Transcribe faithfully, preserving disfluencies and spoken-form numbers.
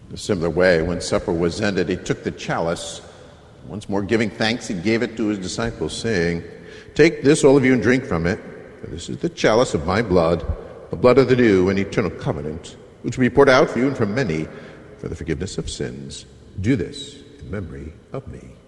In a similar way, when supper was ended, he took the chalice. Once more giving thanks, he gave it to his disciples, saying, "Take this, all of you, and drink from it, for this is the chalice of my blood, the blood of the new and eternal covenant, which will be poured out for you and for many for the forgiveness of sins. Do this in memory of me."